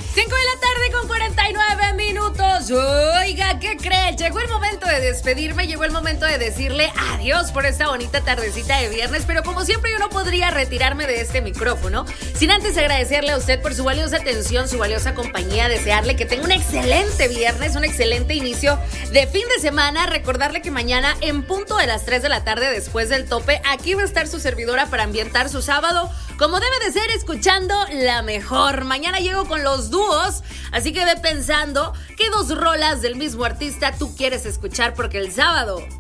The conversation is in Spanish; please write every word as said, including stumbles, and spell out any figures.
cinco de la tarde con cuarenta y nueve minutos. Oiga, ¿qué cree? Llegó el momento de despedirme, llegó el momento de decirle adiós por esta bonita tardecita de viernes, pero como siempre yo no podría retirarme de este micrófono sin antes agradecerle a usted por su valiosa atención, su valiosa compañía, desearle que tenga un excelente viernes, un excelente inicio de fin de semana, recordarle que mañana en punto de las tres de la tarde después del tope, aquí va a estar su servidora para ambientar su sábado como debe de ser, escuchando la mejor. Mañana llego con los dúos, así que ve pensando qué dos rolas del mismo artista tú quieres escuchar, porque el sábado